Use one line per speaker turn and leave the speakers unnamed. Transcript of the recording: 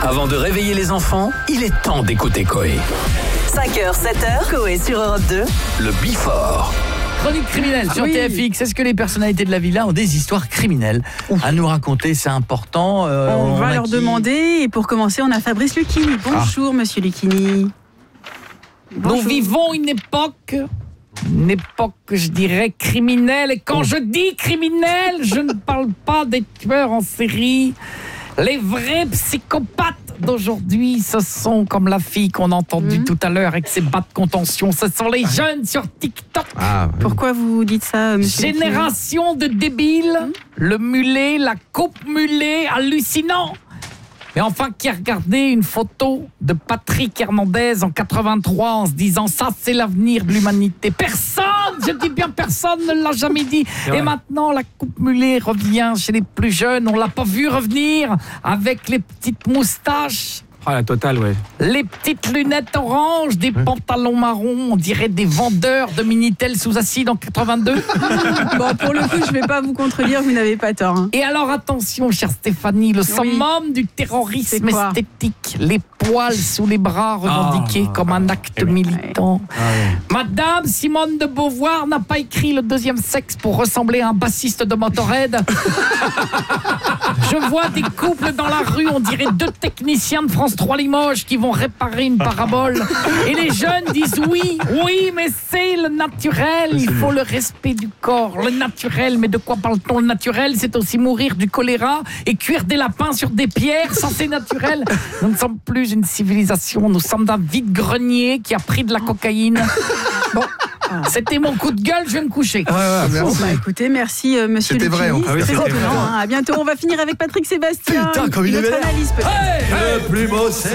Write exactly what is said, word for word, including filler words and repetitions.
Avant de réveiller les enfants, il est temps d'écouter Coé.
cinq heures, sept heures, Coé sur Europe deux.
Le Before.
Chronique criminelle sur
Oui.
T F X. Est-ce que les personnalités de la villa ont des histoires criminelles à nous raconter? C'est important. Euh,
On,
on
va
a
leur
qui
demander. Et pour commencer, on a Fabrice Lucchini. Bonjour, monsieur Lucchini.
Nous
Bonjour.
vivons une époque, une époque, je dirais, criminelle. Et quand je dis criminelle, je ne parle pas des tueurs en série. Les vrais psychopathes d'aujourd'hui, ce sont comme la fille qu'on a entendue
Mmh.
tout à l'heure avec ses bas de contention. Ce sont les jeunes sur TikTok.
Ah, oui.
Pourquoi vous dites ça, monsieur Lucchini?
Génération de débiles, le mulet, la coupe mulet, hallucinant. Mais enfin, qui a regardé une photo de Patrick Hernandez en quatre-vingt-trois en se disant ça, c'est l'avenir de l'humanité. Personne, je dis bien personne, ne l'a jamais dit. Et maintenant, la coupe mulet revient chez les plus jeunes. On l'a pas vu revenir avec les petites moustaches.
Ah, la totale, ouais.
Les petites lunettes oranges, des pantalons marrons, on dirait des vendeurs de Minitel sous acide en quatre-vingt-deux.
Bon, pour le coup, je ne vais pas vous contredire, vous n'avez pas tort. hein.
Et alors attention, chère Stéphanie, le
Oui.
summum du terrorisme
C'est quoi
esthétique, les poils sous les bras revendiqués
Ah.
comme un acte militant.
Ah, ouais.
Madame Simone de Beauvoir n'a pas écrit le deuxième sexe pour ressembler à un bassiste de Motorhead. Je vois des couples dans la rue, on dirait deux techniciens de France trois Limoges qui vont réparer une parabole. Et les jeunes disent oui, oui, mais c'est le naturel, il faut le respect du corps. Le naturel, mais de quoi parle-t-on? Le naturel, c'est aussi mourir du choléra et cuire des lapins sur des pierres, ça c'est naturel. Nous ne sommes plus une civilisation, nous sommes un vide-grenier qui a pris de la cocaïne. Bon, c'était mon coup de gueule, je vais me coucher.
Ouais, ouais,
Bon,
merci.
bah, écoutez, merci, euh, monsieur
C'était vrai,
Lucchini.
hein. Ah oui,
C'est
c'était
très étonnant.
vrai.
hein. À bientôt. On va finir avec Patrick Sébastien.
Putain, comme il est
Notre
vénère.
analyse, peut-être.
Le plus beau, c'est